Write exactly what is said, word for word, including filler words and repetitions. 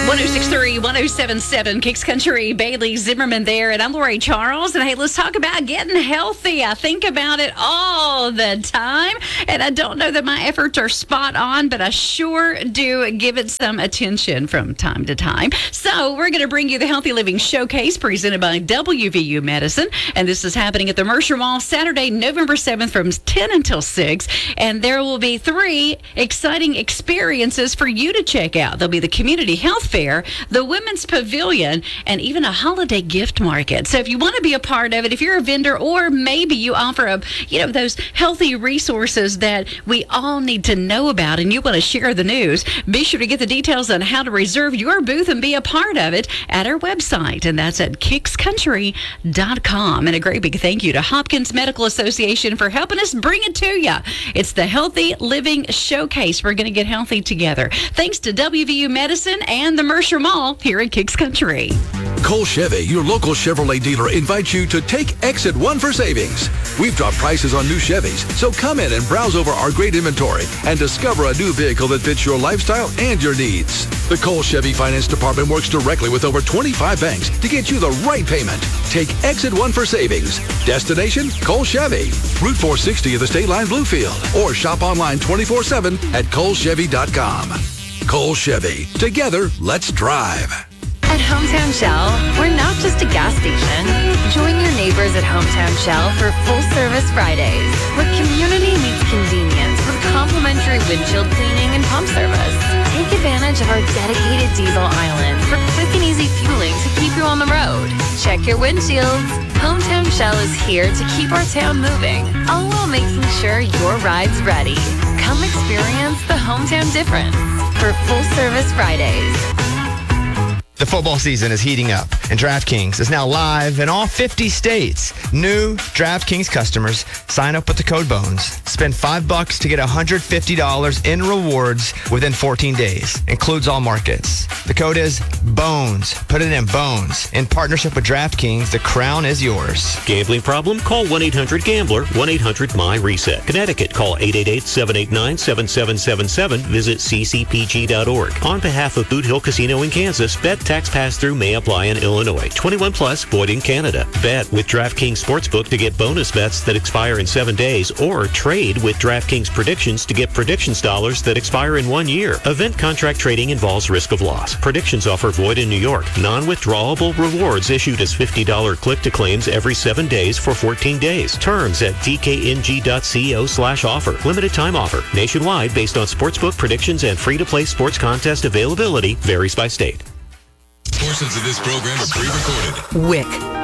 one oh six point three, one oh seven point seven, Kicks Country, Bailey Zimmerman there, and I'm Lori Charles. And hey, let's talk about getting healthy. I think about it all the time, and I don't know that my efforts are spot on, but I sure do give it some attention from time to time. So we're going to bring you the Healthy Living Showcase presented by W V U Medicine, and this is happening at the Mercer Mall Saturday, November seventh from ten until six, and there will be three exciting experiences for you to check out. There'll be the Community Health Fair, the Women's Pavilion, and even a holiday gift market. So if you want to be a part of it, if you're a vendor or maybe you offer a, you know, those healthy resources that we all need to know about and you want to share the news, be sure to get the details on how to reserve your booth and be a part of it at our website, and that's at kicks country dot com. And a great big thank you to Hopkins Medical Association for helping us bring it to you. It's the Healthy Living Showcase. We're going to get healthy together. Thanks to W V U Medicine and the Mercer Mall here in Kicks Country. Cole Chevy, your local Chevrolet dealer, invites you to take Exit One for savings. We've dropped prices on new Chevys, so come in and browse over our great inventory and discover a new vehicle that fits your lifestyle and your needs. The Cole Chevy Finance Department works directly with over twenty-five banks to get you the right payment. Take Exit One for savings. Destination, Cole Chevy. Route four sixty of the State Line Bluefield. Or shop online twenty-four seven at cole chevy dot com. Cole Chevy. Together, let's drive. At Hometown Shell, we're not just a gas station. Join your neighbors at Hometown Shell for full-service Fridays, where community meets convenience with complimentary windshield cleaning and pump service. Take advantage of our dedicated diesel island for quick and easy fueling to keep you on the road. Check your windshields. Hometown Shell is here to keep our town moving, all while making sure your ride's ready. Come experience the hometown difference for full-service Fridays. The football season is heating up, and DraftKings is now live in all fifty states. New DraftKings customers sign up with the code BONES. Spend five bucks to get one hundred fifty dollars in rewards within fourteen days. Includes all markets. The code is BONES. Put it in BONES. In partnership with DraftKings, the crown is yours. Gambling problem? Call one eight hundred gambler, one eight hundred M Y reset. Connecticut, call eight eight eight, seven eight nine, seven seven seven seven. Visit c c p g dot org. On behalf of Boot Hill Casino in Kansas, bet tax pass-through may apply in Illinois. twenty-one plus, void in Canada. Bet with DraftKings Sportsbook to get bonus bets that expire in seven days, or trade with DraftKings Predictions to get predictions dollars that expire in one year. Event contract trading involves risk of loss. Predictions offer void in New York. Non-withdrawable rewards issued as fifty dollars click-to-claims every seven days for fourteen days. Terms at d k n g dot co slash offer. Limited time offer. Nationwide based on sportsbook predictions and free-to-play sports contest availability varies by state. Portions of this program are pre-recorded. Wick.